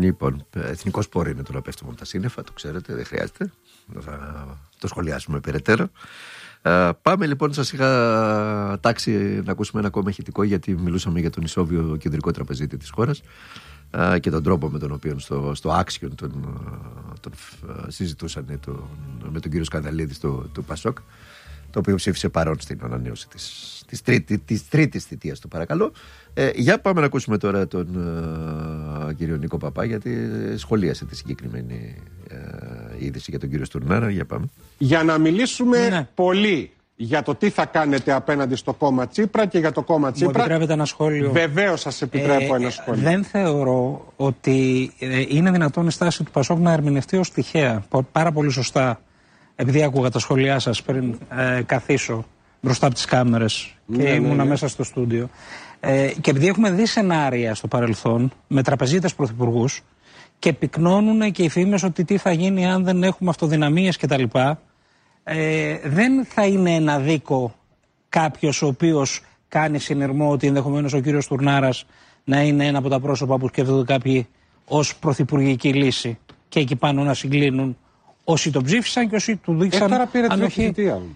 Λοιπόν, εθνικό σπόρο είναι το να πέφτουμε από τα σύννεφα, το ξέρετε, δεν χρειάζεται να το σχολιάσουμε περαιτέρω. Πάμε λοιπόν, σας είχα τάξει να ακούσουμε ένα ακόμα ηχητικό, γιατί μιλούσαμε για τον ισόβιο κεντρικό τραπεζίτη της χώρας και τον τρόπο με τον οποίο στο άξιον τον συζητούσαν με τον κύριο Σκανδαλίδη του Πασόκ, το οποίο ψήφισε παρόν στην ανανέωση της τρίτης θητείας του, παρακαλώ. Για πάμε να ακούσουμε τώρα τον κύριο Νίκο Παπά, γιατί σχολίασε τη συγκεκριμένη είδηση για τον κύριο Στουρνάρα. Για πάμε. Για να μιλήσουμε πολύ για το τι θα κάνετε απέναντι στο κόμμα Τσίπρα και για το κόμμα Τσίπρα. Μου επιτρέπετε ένα σχόλιο? Βεβαίως σας επιτρέπω ένα σχόλιο. Δεν θεωρώ ότι είναι δυνατόν η στάση του Πασόκ να ερμηνευτεί ως τυχαία. Πάρα πολύ σωστά, επειδή άκουγα τα σχόλιά σας πριν καθίσω μπροστά από τις κάμερες και ήμουνα μέσα στο στούντιο. Και επειδή έχουμε δει σενάρια στο παρελθόν με τραπεζίτες πρωθυπουργούς και πυκνώνουν και οι φήμες ότι τι θα γίνει αν δεν έχουμε αυτοδυναμίες κτλ. Δεν θα είναι ένα δίκο κάποιος ο οποίος κάνει συνειρμό ότι ενδεχομένως ο κύριος Στουρνάρας να είναι ένα από τα πρόσωπα που σκέφτονται κάποιοι ως πρωθυπουργική λύση και εκεί πάνω να συγκλίνουν όσοι τον ψήφισαν και όσοι του δείξαν. Τώρα πήρε τρίτη θητεία όμως.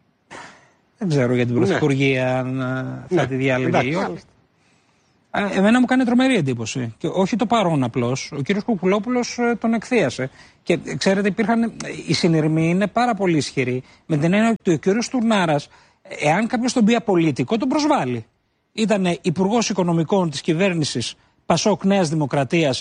Δεν ξέρω για την πρωθυπουργία αν θα τη διάλεγε ή όχι. Εμένα μου κάνει τρομερή εντύπωση. Και όχι το παρόν απλώς. Ο κύριος Κουκουλόπουλος τον εκθίασε. Και ξέρετε, οι συνειρμοί είναι πάρα πολύ ισχυροί. Με την έννοια ότι ο κύριος Στουρνάρας, εάν κάποιος τον πει απολυτικό, τον προσβάλλει. Ήταν υπουργός οικονομικών της κυβέρνησης Πασόκ Νέας Δημοκρατίας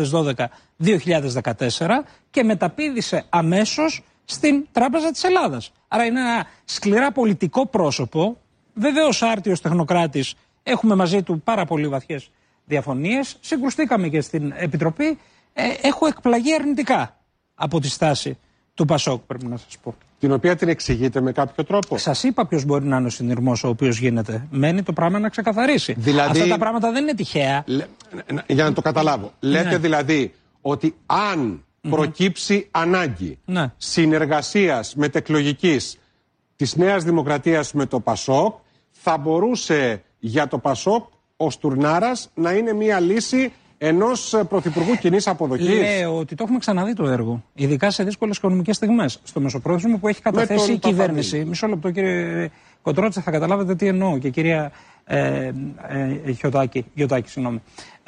2012-2014 και μεταπήδησε αμέσως στην Τράπεζα της Ελλάδας. Άρα είναι ένα σκληρά πολιτικό πρόσωπο, βεβαίως άρτιος τεχνοκράτης, έχουμε μαζί του πάρα πολύ βαθιές διαφωνίες, συγκρουστήκαμε και στην Επιτροπή, έχω εκπλαγεί αρνητικά από τη στάση του Πασόκ, πρέπει να σας πω. Την οποία την εξηγείτε με κάποιο τρόπο? Σας είπα ποιος μπορεί να είναι ο συνειρμός ο οποίος γίνεται. Μένει το πράγμα να ξεκαθαρίσει. Δηλαδή, αυτά τα πράγματα δεν είναι τυχαία. Για να το καταλάβω. Λέτε δηλαδή ότι αν προκύψει ανάγκη συνεργασίας μετεκλογικής της Νέας Δημοκρατίας με το Πασόκ, θα μπορούσε για το Πασόκ ο Στουρνάρας να είναι μια λύση ενός πρωθυπουργού κοινής αποδοχής? Λέω ότι το έχουμε ξαναδεί το έργο, ειδικά σε δύσκολες οικονομικές στιγμές. Στο μεσοπρόθεσμο που έχει καταθέσει η κυβέρνηση. Μισό λεπτό, κύριε Κοντρότσα, θα καταλάβετε τι εννοώ, και κυρία Γιωτάκη, συγγνώμη.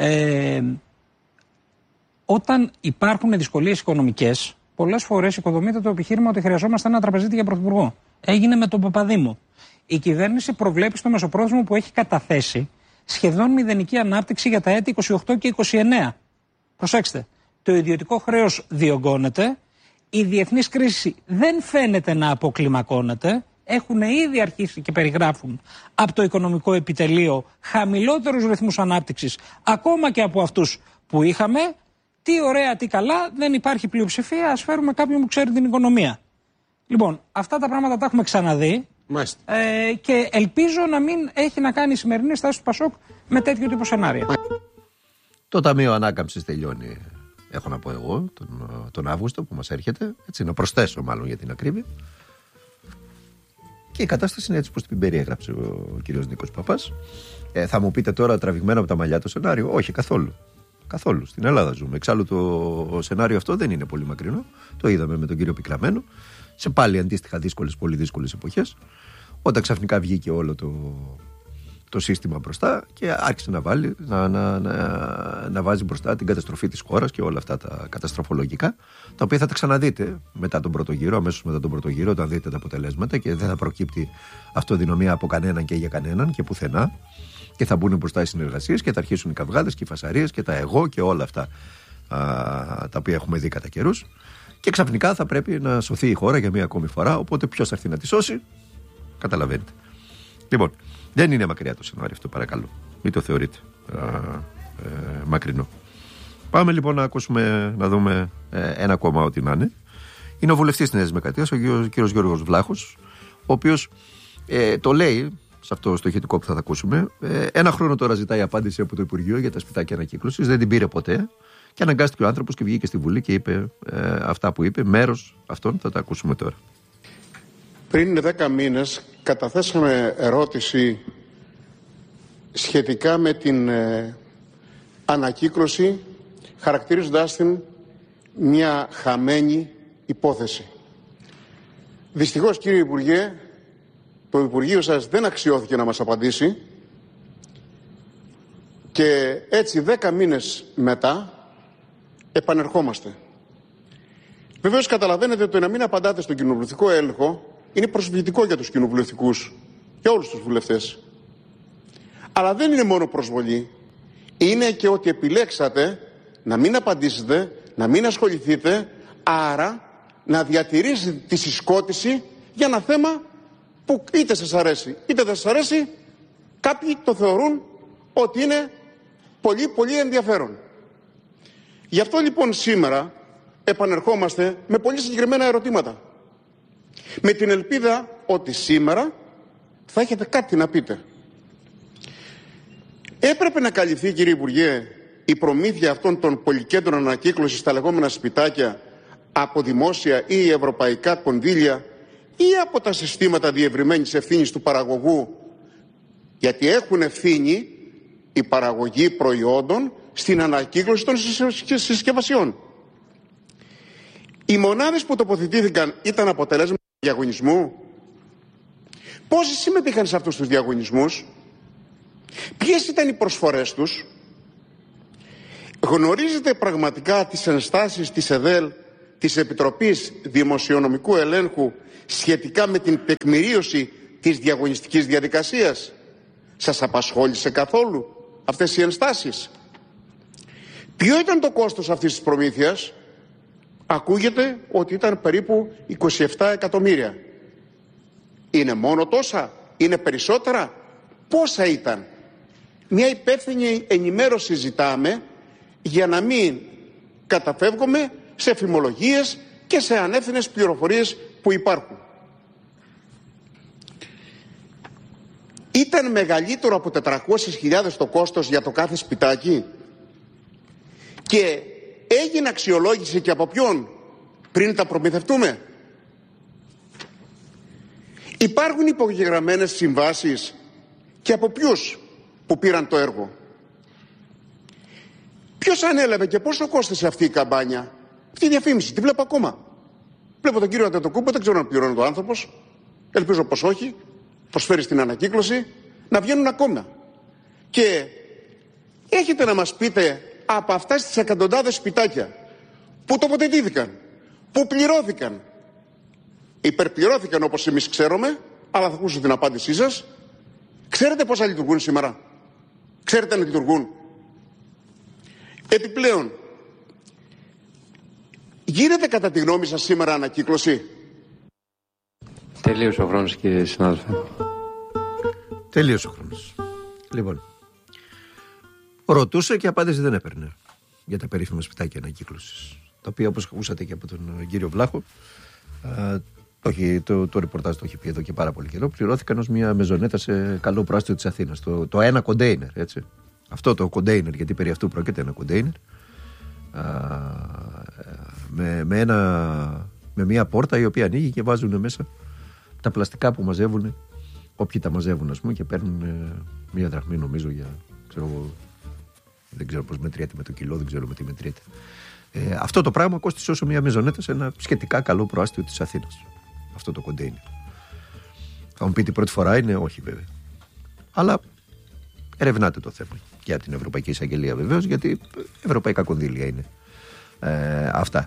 Όταν υπάρχουν δυσκολίες οικονομικές, πολλές φορές οικοδομείται το επιχείρημα ότι χρειαζόμαστε ένα τραπεζίτη για πρωθυπουργό. Έγινε με τον Παπαδήμο. Η κυβέρνηση προβλέπει στο μεσοπρόθεσμο που έχει καταθέσει σχεδόν μηδενική ανάπτυξη για τα έτη 28 και 29. Προσέξτε, το ιδιωτικό χρέος διωγγώνεται, η διεθνής κρίση δεν φαίνεται να αποκλιμακώνεται, έχουν ήδη αρχίσει και περιγράφουν από το οικονομικό επιτελείο χαμηλότερους ρυθμούς ανάπτυξης, ακόμα και από αυτούς που είχαμε. Τι ωραία, τι καλά, δεν υπάρχει πλειοψηφία, ας φέρουμε κάποιον που ξέρει την οικονομία. Λοιπόν, αυτά τα πράγματα τα έχουμε ξαναδεί. Και ελπίζω να μην έχει να κάνει η σημερινή στάση του Πασόκ με τέτοιο τύπο σενάρια. Το Ταμείο Ανάκαμψης τελειώνει, έχω να πω εγώ, τον Αύγουστο που μας έρχεται. Έτσι, να προσθέσω μάλλον για την ακρίβεια. Και η κατάσταση είναι έτσι πως την περιέγραψε ο κύριος Νίκος Παπάς. Θα μου πείτε τώρα τραβηγμένο από τα μαλλιά το σενάριο? Όχι, καθόλου. Καθόλου. Στην Ελλάδα ζούμε. Εξάλλου το σενάριο αυτό δεν είναι πολύ μακρινό. Το είδαμε με τον κύριο Πικραμένο σε πάλι αντίστοιχα δύσκολες, πολύ δύσκολες εποχές, όταν ξαφνικά βγήκε όλο το σύστημα μπροστά και άρχισε να βάζει μπροστά την καταστροφή της χώρας και όλα αυτά τα καταστροφολογικά, τα οποία θα τα ξαναδείτε μετά τον πρώτο γύρο, αμέσως μετά τον πρώτο γύρο, όταν δείτε τα αποτελέσματα, και δεν θα προκύπτει αυτοδυναμία από κανέναν και για κανέναν και πουθενά, και θα μπουν μπροστά οι συνεργασίες και θα αρχίσουν οι καυγάδες και οι φασαρίες και τα εγώ και όλα αυτά τα οποία έχουμε δει κατά καιρούς. Και ξαφνικά θα πρέπει να σωθεί η χώρα για μία ακόμη φορά. Οπότε ποιος θα έρθει να τη σώσει? Καταλαβαίνετε. Λοιπόν, δεν είναι μακριά το σενάριο αυτό, παρακαλώ. Μην το θεωρείτε μακρινό. Πάμε λοιπόν να ακούσουμε, να δούμε ένα κόμμα ό,τι να είναι. Είναι ο βουλευτής της Νέας Δημοκρατίας, ο κύριος Γιώργος Βλάχος, ο οποίος το λέει σε αυτό στο ηχητικό που θα ακούσουμε. Ένα χρόνο τώρα ζητάει απάντηση από το Υπουργείο για τα σπιτάκια ανακύκλωσης. Δεν την πήρε ποτέ. Και αναγκάστηκε ο άνθρωπος και βγήκε στη Βουλή και είπε αυτά που είπε. Μέρος αυτών θα τα ακούσουμε τώρα. Πριν 10 μήνες καταθέσαμε ερώτηση σχετικά με την ανακύκλωση χαρακτηρίζοντάς την μια χαμένη υπόθεση. Δυστυχώς, κύριε Υπουργέ, το Υπουργείο σας δεν αξιώθηκε να μας απαντήσει και έτσι 10 μήνες μετά επανερχόμαστε. Βεβαίως καταλαβαίνετε ότι το να μην απαντάτε στον κοινοβουλευτικό έλεγχο είναι προσβλητικό για τους κοινοβουλευτικούς, για όλους τους βουλευτές. Αλλά δεν είναι μόνο προσβολή, είναι και ότι επιλέξατε να μην απαντήσετε, να μην ασχοληθείτε, άρα να διατηρήσετε τη συσκότηση για ένα θέμα που είτε σας αρέσει είτε δεν σας αρέσει, κάποιοι το θεωρούν ότι είναι πολύ πολύ ενδιαφέρον. Γι' αυτό λοιπόν σήμερα επανερχόμαστε με πολύ συγκεκριμένα ερωτήματα. Με την ελπίδα ότι σήμερα θα έχετε κάτι να πείτε. Έπρεπε να καλυφθεί, κύριε Υπουργέ, η προμήθεια αυτών των πολυκέντρων ανακύκλωσης στα λεγόμενα σπιτάκια από δημόσια ή ευρωπαϊκά κονδύλια ή από τα συστήματα διευρυμένης ευθύνης του παραγωγού, γιατί έχουν ευθύνη η παραγωγή προϊόντων στην ανακύκλωση των συσκευασιών. Οι μονάδες που τοποθετήθηκαν ήταν αποτελέσματα διαγωνισμού. Πόσοι συμμετείχαν σε αυτούς τους διαγωνισμούς? Ποιες ήταν οι προσφορές τους? Γνωρίζετε πραγματικά τις ενστάσεις της ΕΔΕΛ, της Επιτροπής Δημοσιονομικού Ελέγχου, σχετικά με την τεκμηρίωση της διαγωνιστικής διαδικασίας? Σας απασχόλησε καθόλου αυτές οι ενστάσεις? Ποιο ήταν το κόστος αυτής της προμήθειας? Ακούγεται ότι ήταν περίπου 27 εκατομμύρια. Είναι μόνο τόσα? Είναι περισσότερα? Πόσα ήταν? Μια υπεύθυνη ενημέρωση ζητάμε, για να μην καταφεύγουμε σε φημολογίες και σε ανεύθυνες πληροφορίες που υπάρχουν. Ήταν μεγαλύτερο από 400.000 το κόστος για το κάθε σπιτάκι? Και έγινε αξιολόγηση και από ποιον πριν τα προμηθευτούμε? Υπάρχουν υπογεγραμμένες συμβάσεις και από ποιους που πήραν το έργο? Ποιος ανέλαβε και πόσο κόστησε αυτή η καμπάνια? Αυτή η διαφήμιση τη βλέπω ακόμα. Βλέπω τον κύριο Αντετοκούμπο, δεν ξέρω αν πληρώνει ο άνθρωπος. Ελπίζω πως όχι. Προσφέρει στην ανακύκλωση να βγαίνουν ακόμα. Και έχετε να μας πείτε από αυτά τις εκατοντάδες σπιτάκια που τοποθετήθηκαν, που πληρώθηκαν, υπερπληρώθηκαν όπως εμείς ξέρουμε, αλλά θα ακούσω την απάντησή σας. Ξέρετε πόσα λειτουργούν σήμερα? Ξέρετε να λειτουργούν? Επιπλέον, γίνεται κατά τη γνώμη σας σήμερα ανακύκλωση? Τελείωσε ο χρόνος, κύριε συνάδελφε. Τελείωσε ο χρόνος. Λοιπόν, ρωτούσε και απάντηση δεν έπαιρνε για τα περίφημα σπιτάκια ανακύκλωσης, τα οποία, όπως ακούσατε και από τον κύριο Βλάχο, το ρεπορτάζ το έχει πει εδώ και πάρα πολύ καιρό, πληρώθηκαν ως μια μεζονέτα σε καλό προάστιο της Αθήνας. Το ένα κοντέινερ, έτσι. Αυτό το κοντέινερ, γιατί περί αυτού πρόκειται, ένα κοντέινερ, με μια πόρτα η οποία ανοίγει και βάζουν μέσα τα πλαστικά που μαζεύουν, όποιοι τα μαζεύουν, ας πούμε, και παίρνουν μια δραχμή, νομίζω, για, δεν ξέρω πώς μετριέται με το κιλό, δεν ξέρω με τι μετριέται. Αυτό το πράγμα κόστησε όσο μια μεζονέτα σε ένα σχετικά καλό προάστιο της Αθήνας. Αυτό το κοντέινερ. Θα μου πείτε η πρώτη φορά είναι? Όχι, βέβαια. Αλλά ερευνάτε το θέμα και από την Ευρωπαϊκή Εισαγγελία, βεβαίως, γιατί ευρωπαϊκά κονδύλια είναι αυτά.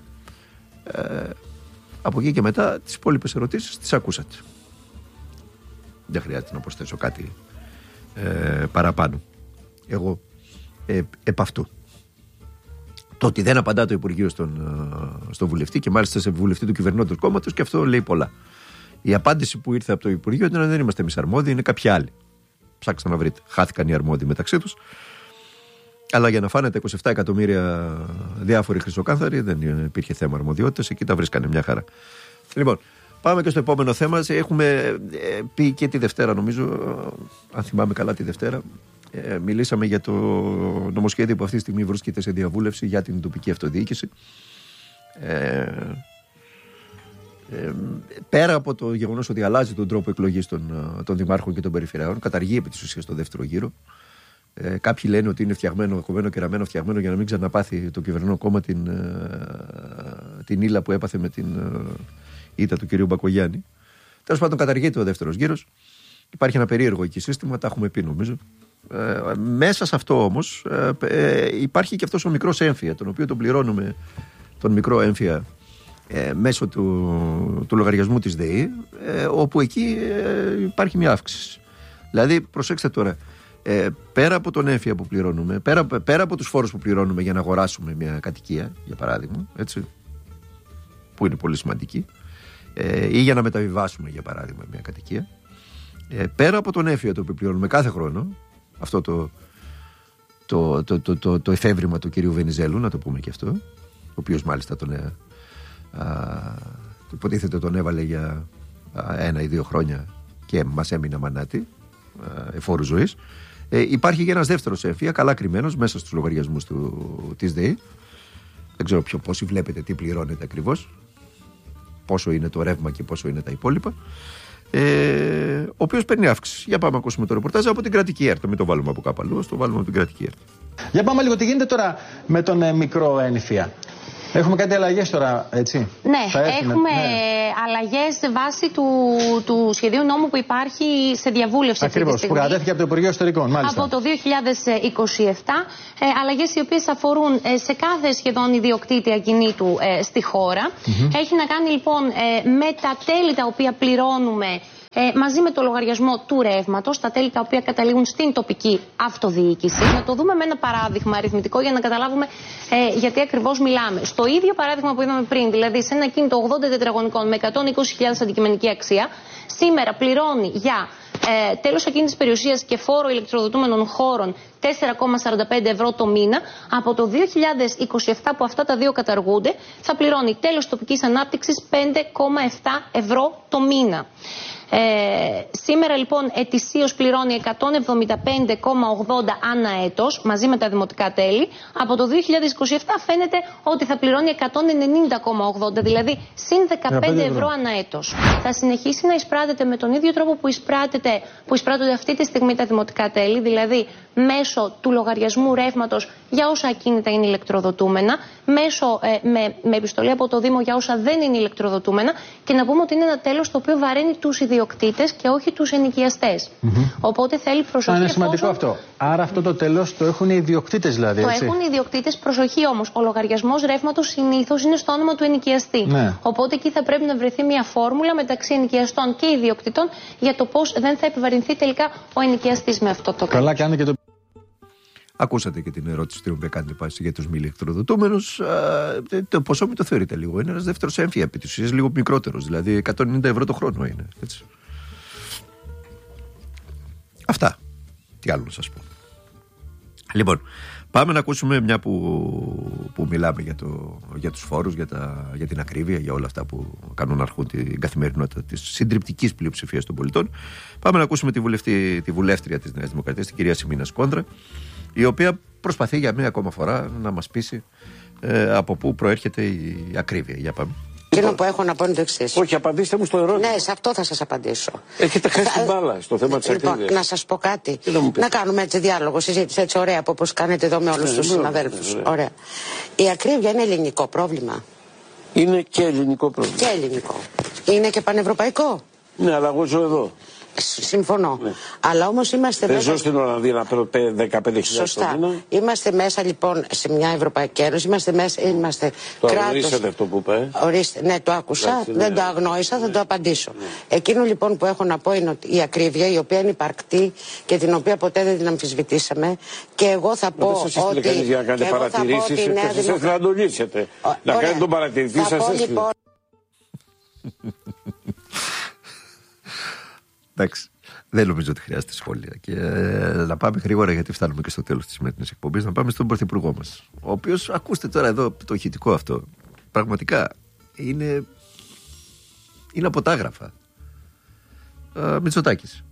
Από εκεί και μετά τις υπόλοιπες ερωτήσεις τις ακούσατε. Δεν χρειάζεται να προσθέσω κάτι παραπάνω εγώ επ' αυτού. Το ότι δεν απαντά το Υπουργείο στον βουλευτή, και μάλιστα σε βουλευτή του κυβερνώντος κόμματος, και αυτό λέει πολλά. Η απάντηση που ήρθε από το Υπουργείο ήταν: δεν είμαστε εμείς αρμόδιοι, είναι κάποιοι άλλοι. Ψάξτε να βρείτε. Χάθηκαν οι αρμόδιοι μεταξύ τους. Αλλά για να φάνε τα 27 εκατομμύρια διάφοροι χρυσοκάνθαροι δεν υπήρχε θέμα αρμοδιότητας. Εκεί τα βρίσκανε μια χαρά. Λοιπόν, πάμε και στο επόμενο θέμα. Έχουμε πει και τη Δευτέρα, νομίζω, αν θυμάμαι καλά, τη Δευτέρα. Μιλήσαμε για το νομοσχέδιο που αυτή τη στιγμή βρίσκεται σε διαβούλευση για την τοπική αυτοδιοίκηση. Πέρα από το γεγονός ότι αλλάζει τον τρόπο εκλογής των δημάρχων και των περιφερειών, καταργεί επί της ουσίας το δεύτερο γύρο, Κάποιοι λένε ότι είναι φτιαγμένο, κομμένο και ραμμένο, φτιαγμένο για να μην ξαναπάθει το κυβερνό κόμμα την ύλα που έπαθε με την ήττα του κυρίου Μπακογιάννη. Τέλος πάντων, καταργείται ο δεύτερος γύρος. Υπάρχει ένα περίεργο εκεί σύστημα, τα έχουμε πει νομίζω. Μέσα σε αυτό όμως υπάρχει και αυτός ο μικρός έμφυα, τον οποίο τον πληρώνουμε, τον μικρό έμφυα, μέσω του λογαριασμού της ΔΕΗ, όπου εκεί υπάρχει μια αύξηση. Δηλαδή, προσέξτε τώρα, πέρα από τον έμφυα που πληρώνουμε, πέρα από τους φόρους που πληρώνουμε για να αγοράσουμε μια κατοικία, για παράδειγμα, έτσι, που είναι πολύ σημαντική, ή για να μεταβιβάσουμε, για παράδειγμα, μια κατοικία, πέρα από τον έμφυα το οποίο πληρώνουμε κάθε χρόνο, αυτό το εφεύρημα του κυρίου Βενιζέλου, να το πούμε και αυτό, ο οποίος μάλιστα υποτίθεται τον έβαλε για 1 ή 2 χρόνια και μας έμεινε μανάτι εφόρου ζωής. Υπάρχει και ένας δεύτερος έμφυα, καλά κρυμμένος μέσα στους λογαριασμούς της ΔΕΗ. Δεν ξέρω πόσοι βλέπετε τι πληρώνετε ακριβώς, πόσο είναι το ρεύμα και πόσο είναι τα υπόλοιπα, ο οποίος παίρνει αύξηση. Για πάμε να ακούσουμε το ρεπορτάζ από την κρατική ΕΡΤ. Μην το βάλουμε από κάπου αλλού, το βάλουμε από την κρατική ΕΡΤ. Για πάμε λίγο, τι γίνεται τώρα με τον μικρό έμφυα. Έχουμε κάτι αλλαγές τώρα, έτσι? Ναι, έχουμε αλλαγές βάσει του σχεδίου νόμου που υπάρχει σε διαβούλευση. Ακριβώς, που κατατέθηκε από το Υπουργείο Ιστορικών, μάλιστα. Από το 2027, αλλαγές οι οποίες αφορούν σε κάθε σχεδόν ιδιοκτήτη ακινήτου στη χώρα. Έχει να κάνει λοιπόν με τα τέλη τα οποία πληρώνουμε μαζί με το λογαριασμό του ρεύματος, τα τέλη τα οποία καταλήγουν στην τοπική αυτοδιοίκηση. Να το δούμε με ένα παράδειγμα αριθμητικό για να καταλάβουμε γιατί ακριβώς μιλάμε. Στο ίδιο παράδειγμα που είδαμε πριν, δηλαδή σε ένα κίνητο 80 τετραγωνικών με 120.000 αντικειμενική αξία, σήμερα πληρώνει για τέλος ακίνητης περιουσίας και φόρο ηλεκτροδοτούμενων χώρων 4,45 ευρώ το μήνα. Από το 2027 που αυτά τα δύο καταργούνται, θα πληρώνει τέλος τοπικής ανάπτυξης 5,7 ευρώ το μήνα. Σήμερα λοιπόν ετησίως πληρώνει 175,80 ανά έτος μαζί με τα δημοτικά τέλη. Από το 2027 φαίνεται ότι θα πληρώνει 190,80, δηλαδή συν 15 ευρώ ανά έτος. Θα συνεχίσει να εισπράτεται με τον ίδιο τρόπο που εισπράττονται αυτή τη στιγμή τα δημοτικά τέλη, δηλαδή μέσω του λογαριασμού ρεύματος για όσα ακίνητα είναι ηλεκτροδοτούμενα, με επιστολή από το Δήμο για όσα δεν είναι ηλεκτροδοτούμενα, και να πούμε ότι είναι ένα τέλος το οποίο βαραίνει τους ιδιοκτήτες και όχι τους ενοικιαστές. Οπότε θέλει προσοχή. Είναι σημαντικό αυτό. Άρα αυτό το τέλος το έχουν οι ιδιοκτήτες, δηλαδή. Το έτσι? έχουν οι ιδιοκτήτες. Προσοχή όμως. Ο λογαριασμός ρεύματος συνήθως είναι στο όνομα του ενοικιαστή. Ναι. Οπότε εκεί θα πρέπει να βρεθεί μια φόρμουλα μεταξύ ενοικιαστών και ιδιοκτητών για το πώς δεν θα επιβαρυνθεί τελικά ο ενοικιαστής με αυτό το τέλος. Καλά κάνει και το. Ακούσατε και την ερώτηση την οποία κάνετε πάση για τους μη ηλεκτροδοτούμενους. Το ποσό μην το θεωρείτε λίγο. Είναι ένας δεύτερος έμφυα επί της ουσίας, λίγο μικρότερος. Δηλαδή 190 ευρώ το χρόνο είναι. Έτσι. Αυτά. Τι άλλο να σας πω. Λοιπόν, πάμε να ακούσουμε μια που μιλάμε για τους φόρους, για την ακρίβεια, για όλα αυτά που κάνουν να αρχούν την καθημερινότητα της συντριπτικής πλειοψηφίας των πολιτών. Πάμε να ακούσουμε τη βουλεύτρια της Νέας Δημοκρατίας, την κυρία Σιμίνα Σκόντρα, η οποία προσπαθεί για μία ακόμα φορά να μας πείσει από πού προέρχεται η ακρίβεια. Για πάμε. Εκείνο που έχω να πω είναι το εξής. Όχι, απαντήστε μου στο ερώτημα. Ναι, σε αυτό θα σας απαντήσω. Έχετε χάσει την μπάλα στο θέμα της ακρίβειας. Λοιπόν, να σας πω κάτι. Να κάνουμε έτσι διάλογο, συζήτηση έτσι ωραία, από όπως κάνετε εδώ με όλους τους συναδέλφους. Ωραία. Η ακρίβεια είναι ελληνικό πρόβλημα. Είναι και ελληνικό πρόβλημα. Και ελληνικό. Είναι και πανευρωπαϊκό. Ναι, αλλά εγώ ζω εδώ. Συμφωνώ. Ναι. Αλλά όμως είμαστε δεν μέσα. Ζω στην Ολλανδία να παίρνω 15.000 το μήνα. Είμαστε μέσα λοιπόν σε μια Ευρωπαϊκή Ένωση. Είμαστε το κράτος. αγνοήσατε αυτό που είπε. Ορίστε, ναι, το άκουσα. Άξι, δεν ναι. το αγνόησα, θα το απαντήσω. Ναι. Εκείνο λοιπόν που έχω να πω είναι ότι η ακρίβεια, η οποία είναι υπαρκτή και την οποία ποτέ δεν την αμφισβητήσαμε. Και εγώ θα πω ότι. Δεν σας κανείς για να κάνετε παρατηρήσεις. Εσείς να το λύσετε. Να κάνετε τον παρατηρητή σας. Εντάξει, δεν νομίζω ότι χρειάζεται σχόλια. Και να πάμε γρήγορα, γιατί φτάνουμε και στο τέλος της σημερινής εκπομπής, να πάμε στον Πρωθυπουργό μας. Ο οποίος, ακούστε τώρα εδώ το ηχητικό αυτό, πραγματικά είναι αποτάγραφα. Μητσοτάκης.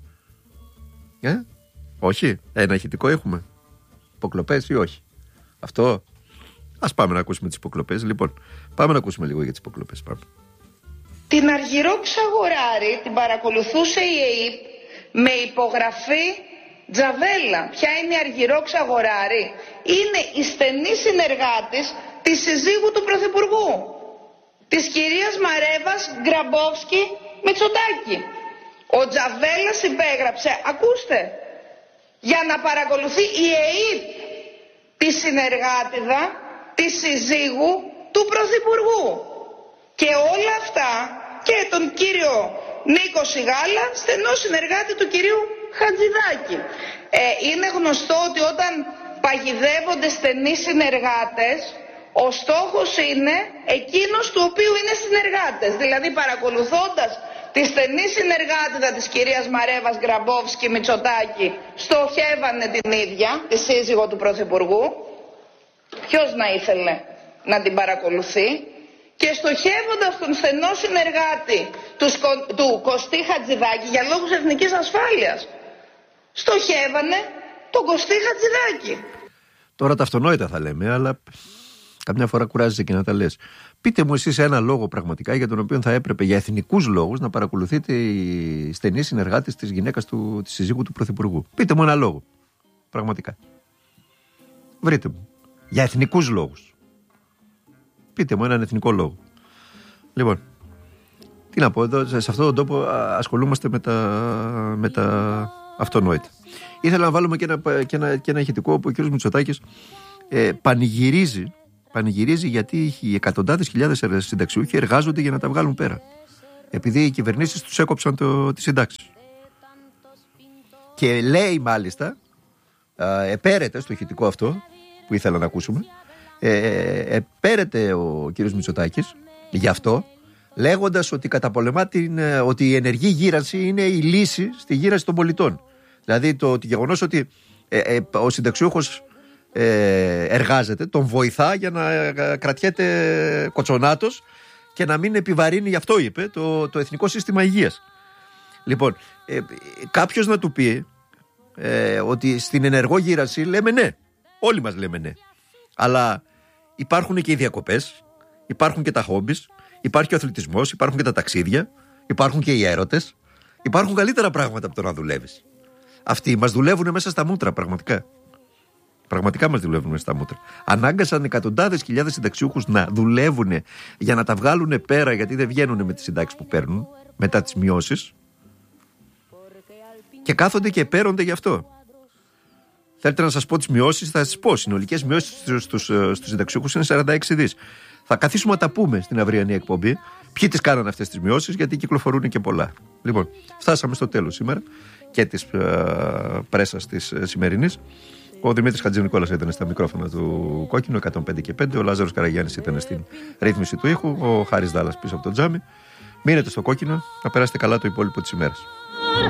Όχι, ένα ηχητικό έχουμε. Υποκλοπές ή όχι. Αυτό. Ας πάμε να ακούσουμε τις υποκλοπές. Λοιπόν, πάμε να ακούσουμε λίγο για τις υποκλοπές. Πάμε. Την Αργυρό Ξαγοράρη την παρακολουθούσε η ΕΕΠ με υπογραφή Τζαβέλα, ποια είναι η Αργυρόξα Αγοράρη? Είναι η στενή συνεργάτης της συζύγου του Πρωθυπουργού, της κυρίας Μαρέβας Γκραμπόφσκι Μητσοτάκη. Ο Τζαβέλας υπέγραψε, ακούστε, για να παρακολουθεί η ΕΕΠ τη συνεργάτιδα της συζύγου του Πρωθυπουργού. Και όλα αυτά, και τον κύριο Νίκο Σιγάλα, στενό συνεργάτη του κυρίου Χατζηδάκη. Είναι γνωστό ότι όταν παγιδεύονται στενοί συνεργάτες, ο στόχος είναι εκείνος του οποίου είναι συνεργάτες. Δηλαδή παρακολουθώντας τη στενή συνεργάτηδα της κυρίας Μαρέβας Γκραμπόφσκι Μητσοτάκη, στοχεύανε την ίδια, τη σύζυγο του Πρωθυπουργού. Ποιος να ήθελε να την παρακολουθεί? Και στοχεύοντας τον στενό συνεργάτη του Κωστή Χατζηδάκη για λόγους εθνικής ασφάλειας, στοχεύανε τον Κωστή Χατζηδάκη. Τώρα τα αυτονόητα θα λέμε, αλλά καμιά φορά κουράζεσαι και να τα λες. Πείτε μου εσείς ένα λόγο πραγματικά για τον οποίο θα έπρεπε για εθνικούς λόγους να παρακολουθείτε οι στενοί συνεργάτες της γυναίκας της συζύγου του Πρωθυπουργού. Πείτε μου ένα λόγο. Πραγματικά. Βρείτε μου. Για εθνικούς λόγους. Πείτε μου έναν εθνικό λόγο. Λοιπόν, τι να πω, εδώ, σε αυτόν τον τόπο ασχολούμαστε με τα αυτονόητα. Ήθελα να βάλουμε και ένα ηχητικό όπου ο κ. Μητσοτάκης πανηγυρίζει γιατί οι εκατοντάδες χιλιάδες συνταξιούχοι εργάζονται για να τα βγάλουν πέρα. Επειδή οι κυβερνήσεις τους έκοψαν τις συντάξεις. Και λέει μάλιστα, επέρεται στο ηχητικό αυτό που ήθελα να ακούσουμε, επέρεται ο κύριος Μητσοτάκης γι' αυτό, λέγοντας ότι καταπολεμά ότι η ενεργή γύρανση είναι η λύση στη γύρανση των πολιτών. Δηλαδή το γεγονός ότι ο συνταξιούχος εργάζεται, τον βοηθά για να κρατιέται κοτσονάτος και να μην επιβαρύνει, γι' αυτό είπε, το εθνικό σύστημα υγείας. Λοιπόν, κάποιος να του πει ότι στην ενεργό γύρανση λέμε ναι, όλοι μας λέμε ναι, αλλά υπάρχουν και οι διακοπές, υπάρχουν και τα χόμπις, υπάρχει και ο αθλητισμός, υπάρχουν και τα ταξίδια, υπάρχουν και οι έρωτες, υπάρχουν καλύτερα πράγματα από το να δουλεύεις. Αυτοί μας δουλεύουν μέσα στα μούτρα, πραγματικά. Πραγματικά μας δουλεύουν μέσα στα μούτρα. Ανάγκασαν εκατοντάδες χιλιάδες συνταξιούχους να δουλεύουν για να τα βγάλουν πέρα, γιατί δεν βγαίνουν με τις συντάξεις που παίρνουν μετά τις μειώσεις. Και κάθονται και επέρονται γι' αυτό. Θέλετε να σας πω τις μειώσεις? Θα σας πω. Συνολικές μειώσεις στους συνταξιούχους είναι 46 δις. Θα καθίσουμε να τα πούμε στην αυριανή εκπομπή. Ποιοι τις κάνανε αυτές τις μειώσεις, γιατί κυκλοφορούν και πολλά. Λοιπόν, φτάσαμε στο τέλος σήμερα και της πρέσας της σημερινής. Ο Δημήτρης Χατζηνικόλας ήταν στα μικρόφωνα του Κόκκινου 105 και 5. Ο Λάζαρος Καραγιάννης ήταν στην ρύθμιση του ήχου. Ο Χάρης Δάλλας πίσω από το τζάμι. Μείνετε στο Κόκκινο, να περάσετε καλά το υπόλοιπο της ημέρας.